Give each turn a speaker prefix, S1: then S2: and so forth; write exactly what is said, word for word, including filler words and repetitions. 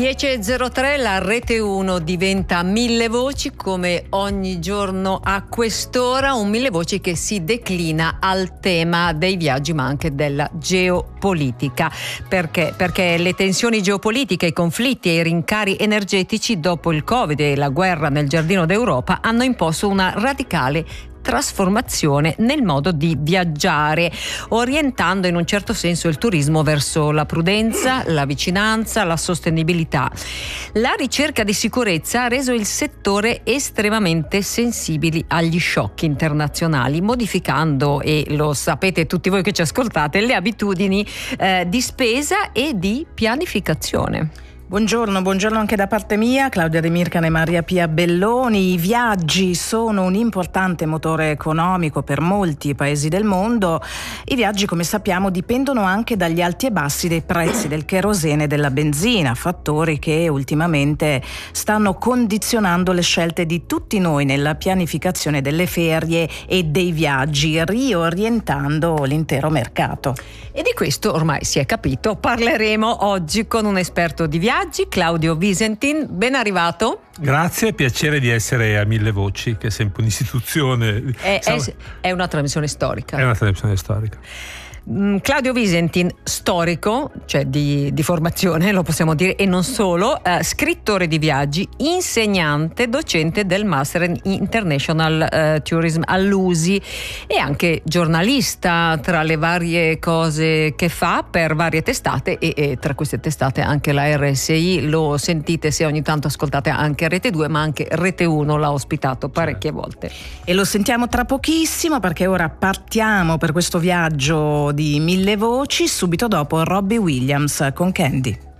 S1: dieci e zero tre, la Rete uno diventa Mille Voci, come ogni giorno a quest'ora, un Mille Voci che si declina al tema dei viaggi ma anche della geopolitica. Perché? Perché le tensioni geopolitiche, i conflitti e i rincari energetici dopo il Covid e la guerra nel giardino d'Europa hanno imposto una radicale trasformazione nel modo di viaggiare, orientando in un certo senso il turismo verso la prudenza, la vicinanza, la sostenibilità. La ricerca di sicurezza ha reso il settore estremamente sensibile agli shock internazionali, modificando, e lo sapete tutti voi che ci ascoltate, le abitudini eh, di spesa e di pianificazione.
S2: Buongiorno, buongiorno anche da parte mia, Claudia De Mircan e Maria Pia Belloni. I viaggi sono un importante motore economico per molti paesi del mondo. I viaggi, come sappiamo, dipendono anche dagli alti e bassi dei prezzi del kerosene e della benzina, fattori che ultimamente stanno condizionando le scelte di tutti noi nella pianificazione delle ferie e dei viaggi, riorientando l'intero mercato.
S1: E di questo ormai si è capito, parleremo oggi con un esperto di viaggi, Claudio Visentin. Ben arrivato.
S3: Grazie, piacere di essere a Mille Voci, che è sempre un'istituzione.
S1: È, è, è una trasmissione storica.
S3: È una trasmissione storica.
S1: Claudio Visentin, storico, cioè di, di formazione, lo possiamo dire, e non solo, eh, scrittore di viaggi, insegnante, docente del Master in International eh, Tourism all'U S I e anche giornalista, tra le varie cose che fa per varie testate e, e tra queste testate anche la R S I. Lo sentite se ogni tanto ascoltate anche Rete due, ma anche Rete uno l'ha ospitato parecchie volte.
S2: E lo sentiamo tra pochissimo, perché ora partiamo per questo viaggio di Mille Voci, subito dopo Robbie Williams con Candy.